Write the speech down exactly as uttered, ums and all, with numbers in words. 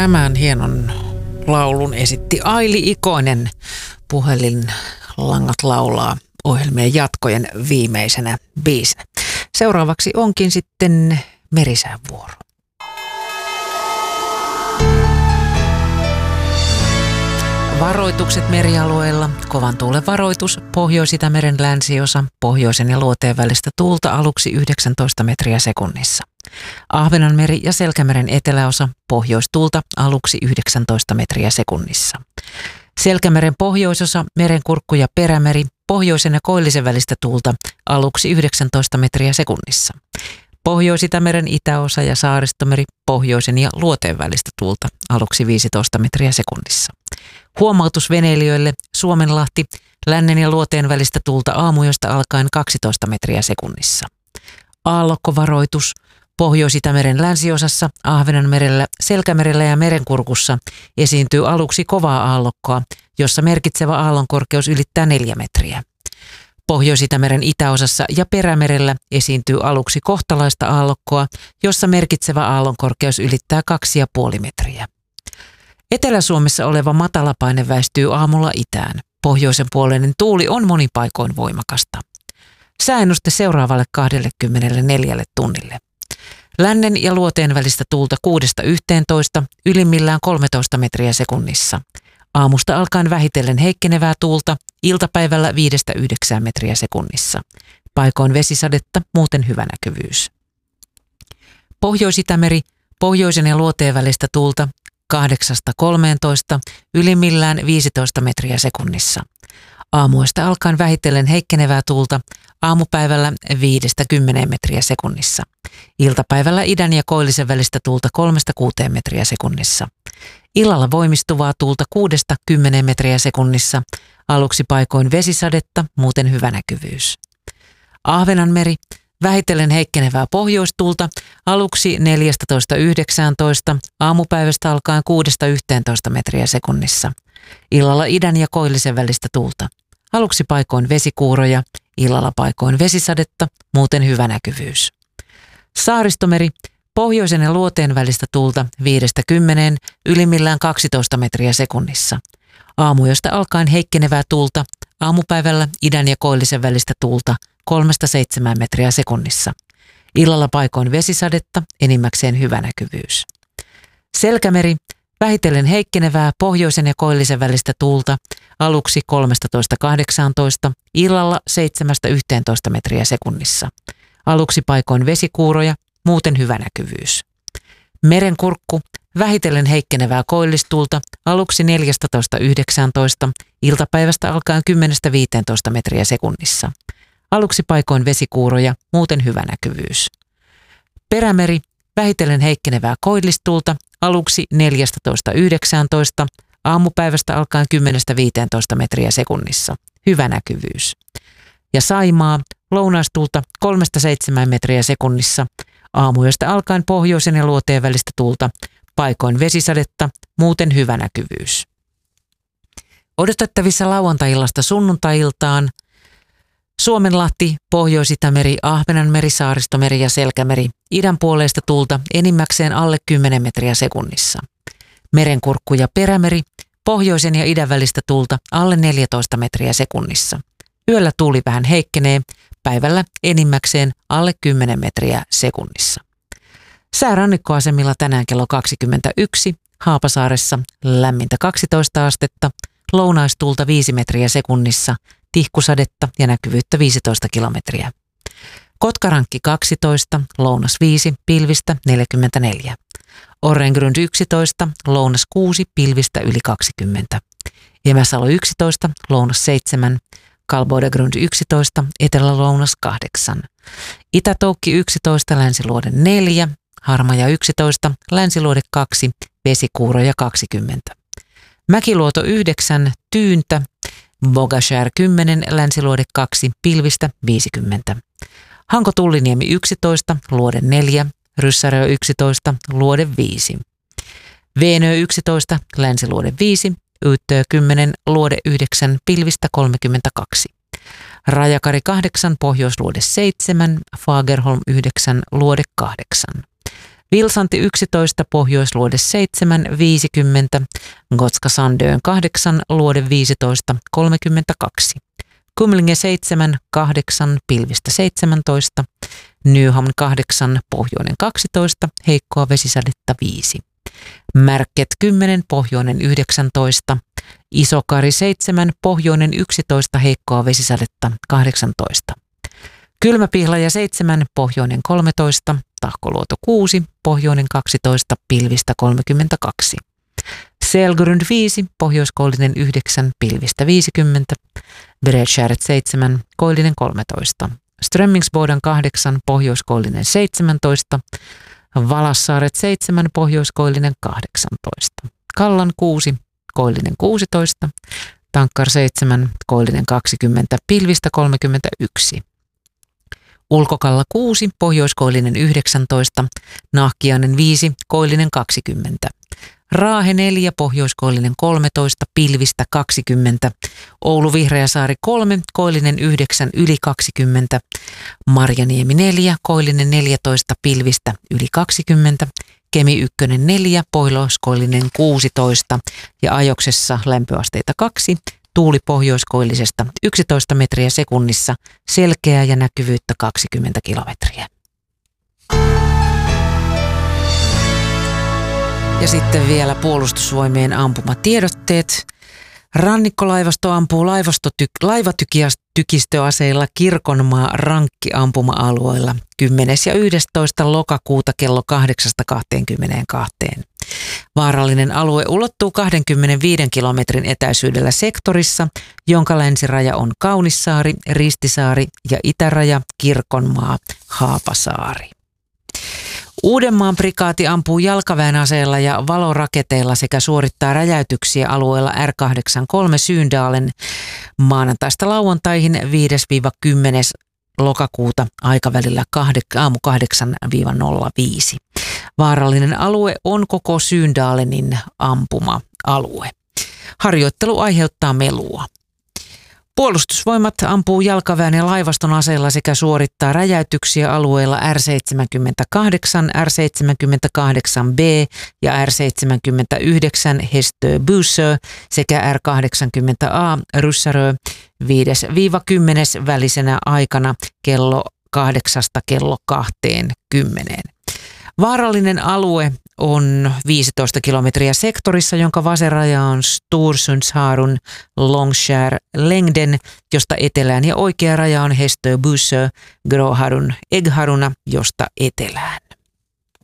Tämän hienon laulun esitti Aili Ikonen. Puhelinlangat laulaa ohjelmien jatkojen viimeisenä biisinä. Seuraavaksi onkin sitten Merisään vuoro. Varoitukset merialueilla. Kovan tuulen varoitus. Pohjois-Itämeren länsiosa. Pohjoisen ja luoteen välistä tuulta aluksi yhdeksäntoista metriä sekunnissa. Ahvenanmeri ja Selkämeren eteläosa. Pohjoistuulta aluksi yhdeksäntoista metriä sekunnissa. Selkämeren pohjoisosa, Merenkurkku ja Perämeri. Pohjoisen ja koillisen välistä tuulta aluksi yhdeksäntoista metriä sekunnissa. Pohjois-Itämeren itäosa ja Saaristomeri. Pohjoisen ja luoteen välistä tuulta aluksi viisitoista metriä sekunnissa. Huomautus veneilijöille. Suomenlahti, lännen ja luoteen välistä tuulta aamuyöstä alkaen kaksitoista metriä sekunnissa. Aallokkovaroitus. Pohjois-Itämeren länsiosassa, Ahvenanmerellä, Selkämerellä ja Merenkurkussa esiintyy aluksi kovaa aallokkoa, jossa merkitsevä aallonkorkeus ylittää neljä metriä. Pohjois-Itämeren itäosassa ja Perämerellä esiintyy aluksi kohtalaista aallokkoa, jossa merkitsevä aallonkorkeus ylittää kaksi ja puoli metriä. Etelä-Suomessa oleva matalapaine väistyy aamulla itään. Pohjoisen puoleinen tuuli on monin paikoin voimakasta. Sääennuste seuraavalle kaksikymmentäneljä tunnille. Lännen ja luoteen välistä tuulta kuudesta yhteentoista, ylimmillään kolmetoista metriä sekunnissa. Aamusta alkaen vähitellen heikkenevää tuulta, iltapäivällä viidestä yhdeksään metriä sekunnissa. Paikoin vesisadetta, muuten hyvä näkyvyys. Pohjois-Itämeri, pohjoisen ja luoteen välistä tuulta kahdeksasta kolmeentoista, ylimmillään viisitoista metriä sekunnissa. Aamuista alkaen vähitellen heikkenevää tuulta, aamupäivällä viidestä kymmeneen metriä sekunnissa. Iltapäivällä idän ja koillisen välistä tuulta kolmesta kuuteen metriä sekunnissa. Illalla voimistuvaa tuulta kuudesta kymmeneen metriä sekunnissa. Aluksi paikoin vesisadetta, muuten hyvä näkyvyys. Ahvenanmeri, vähitellen heikkenevää pohjoistuulta, aluksi neljästätoista yhdeksääntoista, aamupäivästä alkaen kuudesta yhteentoista metriä sekunnissa. Illalla idän ja koillisen välistä tuulta. Aluksi paikoin vesikuuroja, illalla paikoin vesisadetta, muuten hyvä näkyvyys. Saaristomeri, pohjoisen ja luoteen välistä tuulta viidestä kymmeneen, ylimmillään kaksitoista metriä sekunnissa. Aamuyöstä alkaen heikkenevää tuulta, aamupäivällä idän ja koillisen välistä tuulta kolmesta seitsemään metriä sekunnissa. Illalla paikoin vesisadetta, enimmäkseen hyvä näkyvyys. Selkämeri, vähitellen heikkenevää pohjoisen ja koillisen välistä tuulta, aluksi kolmestatoista kahdeksaantoista, illalla seitsemästä yhteentoista metriä sekunnissa. Aluksi paikoin vesikuuroja, muuten hyvä näkyvyys. Merenkurkku, vähitellen heikkenevää koillistuulta, aluksi neljästätoista yhdeksääntoista, iltapäivästä alkaen kymmenestä viiteentoista metriä sekunnissa. Aluksi paikoin vesikuuroja, muuten hyvä näkyvyys. Perämeri, vähitellen heikkenevää koillistuulta, aluksi neljästätoista yhdeksääntoista, aamupäivästä alkaen kymmenestä viiteentoista metriä sekunnissa. Hyvä näkyvyys. Ja Saimaa, lounaistuulta kolmesta seitsemään metriä sekunnissa, aamuyöstä alkaen pohjoisen ja luoteen välistä tuulta, paikoin vesisadetta, muuten hyvä näkyvyys. Odotettavissa lauantai-illasta sunnuntai-iltaan Suomenlahti, Pohjois-Itämeri, Ahvenanmeri, Saaristomeri ja Selkämeri, idän puoleista tuulta enimmäkseen alle kymmenen metriä sekunnissa. Merenkurkku ja Perämeri, pohjoisen ja idän välistä tuulta alle neljätoista metriä sekunnissa. Yöllä tuuli vähän heikkenee, päivällä enimmäkseen alle kymmenen metriä sekunnissa. Sää rannikkoasemilla tänään kello kaksikymmentäyksi, Haapasaaressa lämmintä kaksitoista astetta, lounaistuulta viisi metriä sekunnissa, tihkusadetta ja näkyvyyttä viisitoista kilometriä. Kotkarankki kaksitoista, lounas viisi, pilvistä neljäkymmentäneljä. Orrengrund yksitoista, lounas kuusi, pilvistä yli kaksikymmentä. Emäsalo yksitoista, lounas seitsemän. Kalboidegrund yksitoista, etelä-lounas kahdeksan. Itä-Toukki yksitoista, länsiluode neljä. Harmaja yksitoista, länsiluode kaksi, vesikuuroja kaksikymmentä. Mäkiluoto yhdeksän, Tyyntä. Bogashär kymmenen, länsiluode kaksi, pilvistä viisikymmentä. Hanko-Tulliniemi yksitoista, luode neljä. Ryssärö yksitoista, luode viisi. Veenö yksitoista, länsiluode viisi. Yyttö kymmenen, luode yhdeksän, pilvistä kolmekymmentäkaksi. Rajakari kahdeksan, pohjoisluode seitsemän, Fagerholm yhdeksän, luode kahdeksan. Vilsanti yksitoista, Pohjoisluode seitsemän, viisikymmentä, Gotska Sandön kahdeksan, Luode viisitoista, kolmekymmentäkaksi. Kumlinge seitsemän, kahdeksan, pilvistä seitsemäntoista, Nyhamn kahdeksan, pohjoinen kaksitoista, heikkoa vesisadetta viisi. Märket kymmenen, pohjoinen yhdeksäntoista, Isokari seitsemän, pohjoinen yksitoista, heikkoa vesisadetta kahdeksantoista. Kylmäpihlaja seitsemän, pohjoinen kolmetoista, Tahkoluoto kuusi, pohjoinen kaksitoista, pilvistä kolmekymmentäkaksi. Selgrund viisi, pohjoiskoillinen yhdeksän, pilvistä viisikymmentä, Bredskäret seitsemän, koillinen kolmetoista. Strömmingsbodan kahdeksan, pohjoiskoillinen seitsemäntoista, Valassaaret seitsemän, pohjoiskoillinen kahdeksantoista. Kallan kuusi, koillinen kuusitoista, Tankkar seitsemän, koillinen kaksikymmentä, pilvistä kolmekymmentäyksi. Ulkokalla kuusi, pohjoiskoillinen yhdeksäntoista, Nahkiainen viisi, koillinen kaksikymmentä. Raahe neljä, pohjoiskoillinen kolmetoista, pilvistä kaksikymmentä. Oulu Vihreäsaari kolme, koillinen yhdeksän, yli kaksikymmentä. Marjaniemi neljä, koillinen neljätoista, pilvistä yli kaksikymmentä. Kemi yksi neljä, pohjoiskoillinen kuusitoista ja Ajoksessa lämpöasteita kaksi. Tuuli pohjoiskoillisesta yksitoista metriä sekunnissa, selkeää ja näkyvyyttä kaksikymmentä kilometriä. Ja sitten vielä Puolustusvoimien ampumatiedotteet. Rannikkolaivasto ampuu laivastoty- laivatykistöaseilla Kirkonmaa rankkiampuma-alueilla kymmenes ja yhdestoista lokakuuta kello kahdeksasta kahteenkymmeneenkahteen. Vaarallinen alue ulottuu kaksikymmentäviisi kilometrin etäisyydellä sektorissa, jonka länsiraja on Kaunissaari, Ristisaari ja itäraja Kirkonmaa, Haapasaari. Uudenmaan prikaati ampuu jalkaväen aseella ja valoraketeilla sekä suorittaa räjäytyksiä alueella R kahdeksankymmentäkolme Syyndalen maanantaista lauantaihin viides kymmenes lokakuuta aikavälillä aamu kahdeksan nolla viisi. Vaarallinen alue on koko Syyndalenin ampuma-alue. Harjoittelu aiheuttaa melua. Puolustusvoimat ampuu jalkaväen ja laivaston aseella sekä suorittaa räjäytyksiä alueilla R seitsemänkymmentäkahdeksan, R seitsemänkymmentäkahdeksan B ja R seitsemänkymmentäyhdeksän Hestö Bussö sekä R kahdeksankymmentä A Ryssärö viides kymmenes välisenä aikana kello kahdeksasta kello kaksikymmentä. Vaarallinen alue on viisitoista kilometriä sektorissa, jonka vaseraja on Storsundsharun Longskär Längden, josta etelään, ja oikea raja on Hestö Bussö Gråharun Äggharuna, josta etelään.